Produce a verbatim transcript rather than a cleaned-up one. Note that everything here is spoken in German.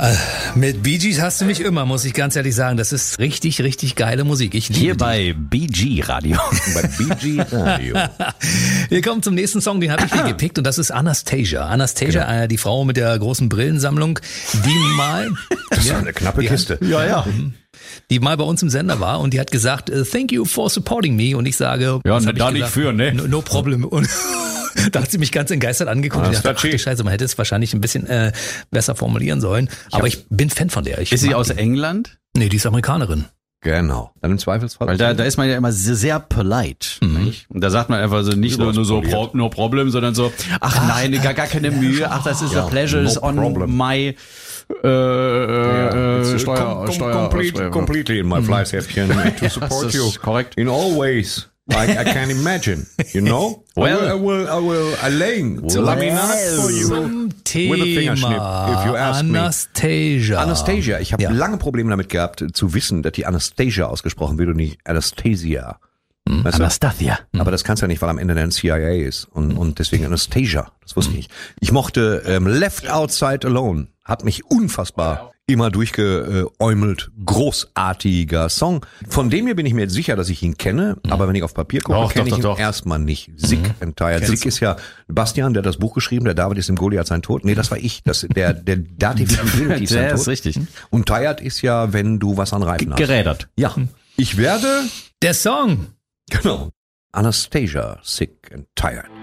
Mit Bee Gees hast du mich immer, muss ich ganz ehrlich sagen. Das ist richtig, richtig geile Musik. Ich liebe Hier die. bei B G Radio. Bei B G Radio. Wir kommen zum nächsten Song, den habe ich hier gepickt und das ist Anastasia. Anastasia, genau. äh, die Frau mit der großen Brillensammlung, die mal... Das ist ja eine knappe die Kiste. Hat, ja, ja. Die mal bei uns im Sender war und die hat gesagt, thank you for supporting me. Und ich sage... Ja, ne, da ich nicht gesagt? für, ne? No, no problem. Und da hat sie mich ganz entgeistert angeguckt und ich dachte, ach, die Scheiße, man hätte es wahrscheinlich ein bisschen äh, besser formulieren sollen. Aber ich bin Fan von der. Ich ist sie mag aus die. England? Nee, die ist Amerikanerin. Genau. Dann im Zweifelsfall. Weil da, da ist man ja immer sehr, sehr polite. Mhm. Nicht? Und da sagt man einfach so nicht nur, nur so pro, no problem, sondern so, ach, ach nein, gar, gar keine Mühe, ach, das ist ja, a pleasure, no is on problem. my äh, äh, It's Steuer, com, com, Steuer, complete, Steuer. completely in my Fleißhäppchen to support das you ist korrekt. in all ways. I, I can imagine, you know? Well, I will, I will, I will well, laminate for you Zum with a fingerschnip, if you Thema ask me. Anastasia. Anastasia, ich habe Ja. lange Probleme damit gehabt, zu wissen, dass die Anastasia ausgesprochen wird und nicht Anastasia. Weißt du? Anastasia. Aber das kannst du ja nicht, weil am Ende dann C I A ist. Und, und deswegen Anastasia. Das wusste ich nicht. Ich mochte ähm, Left Outside Alone. Hat mich unfassbar immer durchgeäumelt. Großartiger Song. Von dem hier bin ich mir jetzt sicher, dass ich ihn kenne. Aber wenn ich auf Papier gucke, Doch, kenne ich doch, ihn doch, doch. erstmal nicht. Sick and Tired. Sick ist ja Bastian, der hat das Buch geschrieben. Der David ist im Goliath sein Tod. Nee, das war ich. Das, der, der Dativ im Genitiv sein Der Tod. ist richtig. Und Tired ist ja, wenn du was an Reifen hast. Gerädert. Ja. Ich werde... Der Song. Genau. Anastasia, Sick and Tired.